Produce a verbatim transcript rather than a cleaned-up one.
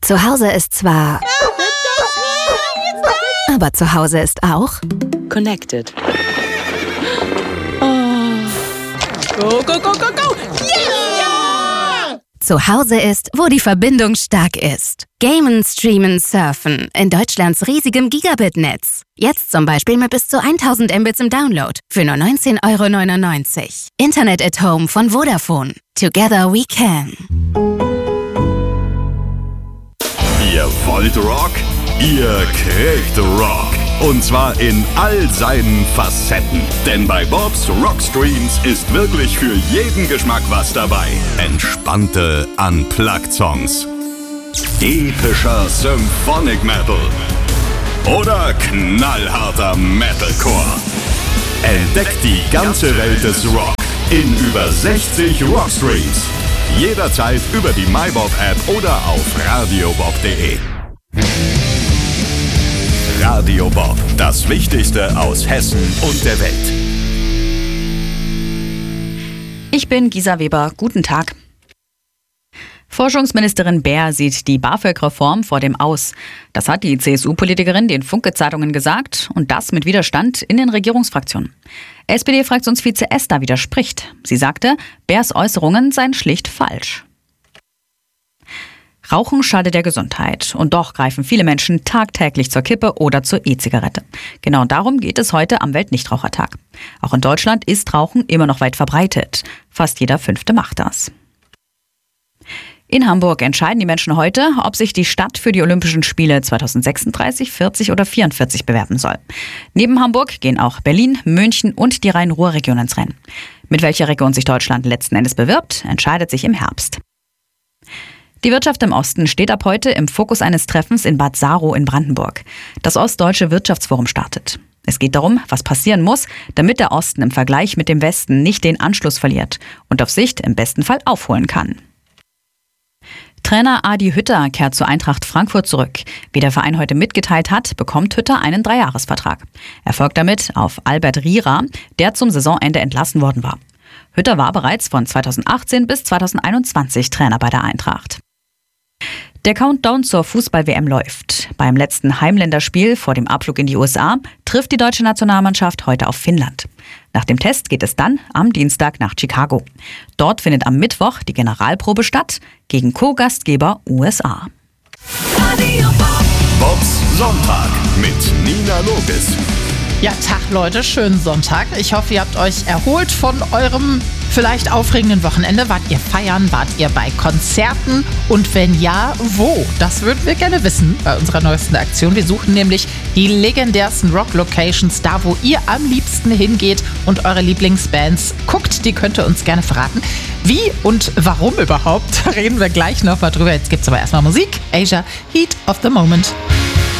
Zu Hause ist zwar... Aber zu Hause ist auch... Connected. Go, go, go, go, go! Yeah! Zu Hause ist, wo die Verbindung stark ist. Gamen, streamen, surfen. In Deutschlands riesigem Gigabit-Netz. Jetzt zum Beispiel mit bis zu tausend Mbits im Download. Für nur neunzehn Euro neunundneunzig. Internet at Home von Vodafone. Together we can. Ihr wollt Rock? Ihr kriegt Rock. Und zwar in all seinen Facetten. Denn bei Bobs Rockstreams ist wirklich für jeden Geschmack was dabei. Entspannte Unplugged-Songs. Epischer Symphonic Metal. Oder knallharter Metalcore. Entdeckt die ganze Welt des Rock in über sechzig Rockstreams. Jederzeit über die MyBob-App oder auf radiobob punkt de. Radio Bob, das Wichtigste aus Hessen und der Welt. Ich bin Gisa Weber. Guten Tag. Forschungsministerin Baer sieht die BAföG-Reform vor dem Aus. Das hat die C S U-Politikerin den Funke-Zeitungen gesagt und das mit Widerstand in den Regierungsfraktionen. S P D-Fraktionsvize Esther widerspricht. Sie sagte, Baers Äußerungen seien schlicht falsch. Rauchen schadet der Gesundheit und doch greifen viele Menschen tagtäglich zur Kippe oder zur E-Zigarette. Genau darum geht es heute am Weltnichtrauchertag. Auch in Deutschland ist Rauchen immer noch weit verbreitet. Fast jeder Fünfte macht das. In Hamburg entscheiden die Menschen heute, ob sich die Stadt für die Olympischen Spiele zweitausendsechsunddreißig, vierzig oder vierundvierzig bewerben soll. Neben Hamburg gehen auch Berlin, München und die Rhein-Ruhr-Region ins Rennen. Mit welcher Region sich Deutschland letzten Endes bewirbt, entscheidet sich im Herbst. Die Wirtschaft im Osten steht ab heute im Fokus eines Treffens in Bad Saro in Brandenburg. Das Ostdeutsche Wirtschaftsforum startet. Es geht darum, was passieren muss, damit der Osten im Vergleich mit dem Westen nicht den Anschluss verliert und auf Sicht im besten Fall aufholen kann. Trainer Adi Hütter kehrt zur Eintracht Frankfurt zurück. Wie der Verein heute mitgeteilt hat, bekommt Hütter einen Dreijahresvertrag. Er folgt damit auf Albert Rierer, der zum Saisonende entlassen worden war. Hütter war bereits von zweitausendachtzehn bis zweitausendeinundzwanzig Trainer bei der Eintracht. Der Countdown zur Fußball-W M läuft. Beim letzten Heimländerspiel vor dem Abflug in die U S A trifft die deutsche Nationalmannschaft heute auf Finnland. Nach dem Test geht es dann am Dienstag nach Chicago. Dort findet am Mittwoch die Generalprobe statt gegen Co-Gastgeber U S A. Bobs Sonntag mit Nina Logis. Ja, Tag Leute, schönen Sonntag. Ich hoffe, ihr habt euch erholt von eurem vielleicht aufregenden Wochenende. Wart ihr feiern? Wart ihr bei Konzerten? Und wenn ja, wo? Das würden wir gerne wissen bei unserer neuesten Aktion. Wir suchen nämlich die legendärsten Rock-Locations, da wo ihr am liebsten hingeht und eure Lieblingsbands guckt. Die könnt ihr uns gerne verraten. Wie und warum überhaupt? Da reden wir gleich noch mal drüber. Jetzt gibt's aber erstmal Musik. Asia, Heat of the Moment.